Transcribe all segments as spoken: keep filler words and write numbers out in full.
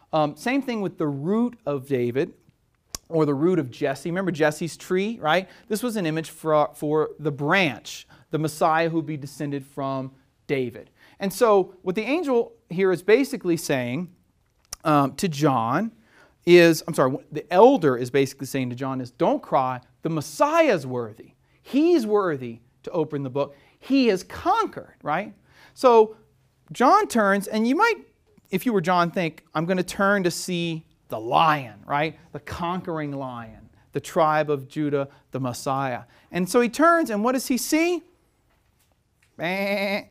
Um, same thing with the root of David, or the root of Jesse. Remember Jesse's tree, right? This was an image for, for the branch, the Messiah who would be descended from David. And so what the angel here is basically saying um, to John is, I'm sorry, the elder is basically saying to John is, don't cry, the Messiah is worthy. He's worthy to open the book. He has conquered, right? So John turns, and you might, if you were John, think, I'm going to turn to see the lion, right? The conquering lion, the tribe of Judah, the Messiah. And so he turns, and what does he see? And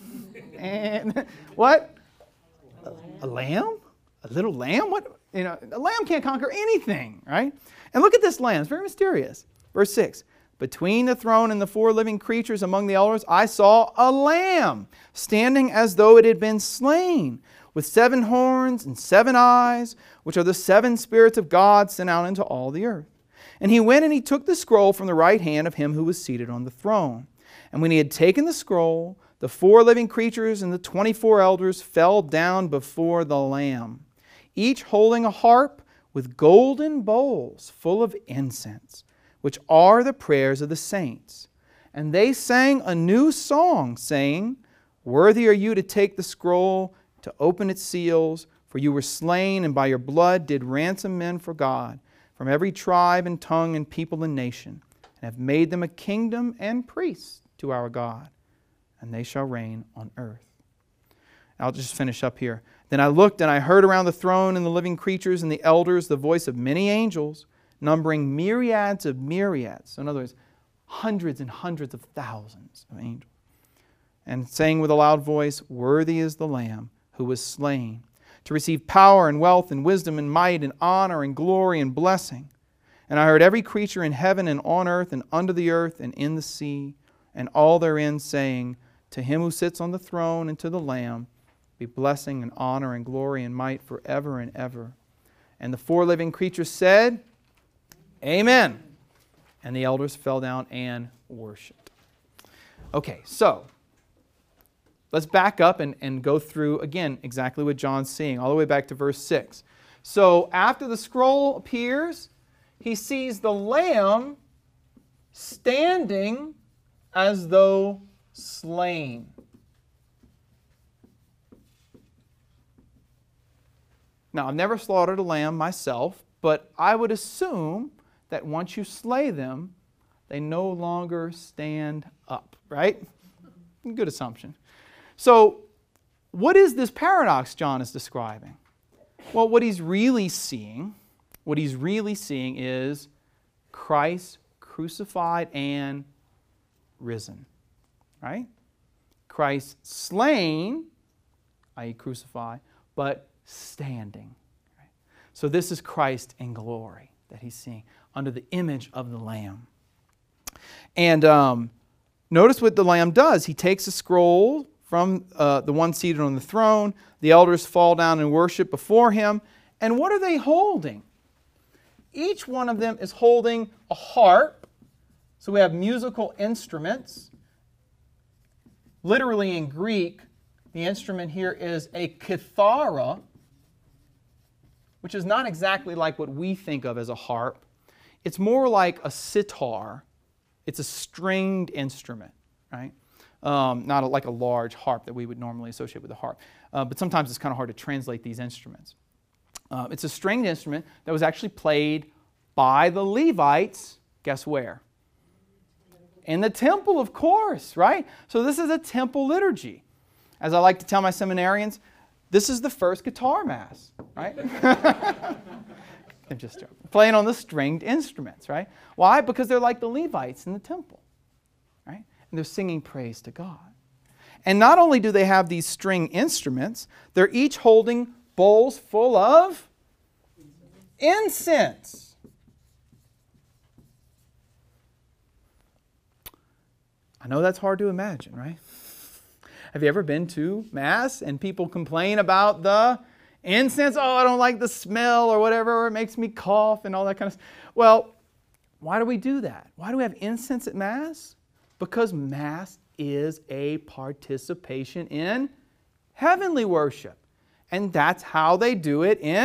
what? A, a lamb? A little lamb? What? You know, a lamb can't conquer anything, right? And look at this lamb. It's very mysterious. Verse six. Between the throne and the four living creatures among the elders, I saw a lamb standing as though it had been slain, with seven horns and seven eyes, which are the seven spirits of God sent out into all the earth. And he went and he took the scroll from the right hand of him who was seated on the throne. And when he had taken the scroll, the four living creatures and the twenty-four elders fell down before the Lamb, each holding a harp with golden bowls full of incense, which are the prayers of the saints. And they sang a new song, saying, Worthy are you to take the scroll, to open its seals, for you were slain, and by your blood did ransom men for God, from every tribe and tongue and people and nation, and have made them a kingdom and priests to our God, and they shall reign on earth. I'll just finish up here. Then I looked, and I heard around the throne and the living creatures and the elders the voice of many angels, numbering myriads of myriads. So in other words, hundreds and hundreds of thousands of angels. And saying with a loud voice, Worthy is the Lamb who was slain, to receive power and wealth and wisdom and might and honor and glory and blessing. And I heard every creature in heaven and on earth and under the earth and in the sea, and all therein saying, To him who sits on the throne and to the Lamb be blessing and honor and glory and might forever and ever. And the four living creatures said, Amen. And the elders fell down and worshiped. Okay, so let's back up and, and go through, again, exactly what John's seeing, all the way back to verse six. So after the scroll appears, he sees the Lamb standing as though slain. Now, I've never slaughtered a lamb myself, but I would assume that once you slay them, they no longer stand up, right? Good assumption. So, what is this paradox John is describing? Well, what he's really seeing, what he's really seeing is Christ crucified and risen, right? Christ slain, that is crucified, but standing. Right? So this is Christ in glory that he's seeing under the image of the Lamb. And um, notice what the Lamb does. He takes a scroll from uh, the one seated on the throne. The elders fall down and worship before him. And what are they holding? Each one of them is holding a harp. So we have musical instruments. Literally in Greek, the instrument here is a kithara, which is not exactly like what we think of as a harp. It's more like a sitar. It's a stringed instrument, right? Um, not a, like a large harp that we would normally associate with a harp. Uh, but sometimes it's kind of hard to translate these instruments. Uh, it's a stringed instrument that was actually played by the Levites, guess where? In the temple, of course, right? So this is a temple liturgy. As I like to tell my seminarians, this is the first guitar mass, right? I'm just joking. Playing on the stringed instruments, right? Why? Because they're like the Levites in the temple, right? And they're singing praise to God. And not only do they have these string instruments, they're each holding bowls full of incense. I know that's hard to imagine, right? Have you ever been to Mass and people complain about the incense? Oh, I don't like the smell or whatever, or it makes me cough and all that kind of stuff. Well, why do we do that? Why do we have incense at Mass? Because Mass is a participation in heavenly worship. And that's how they do it in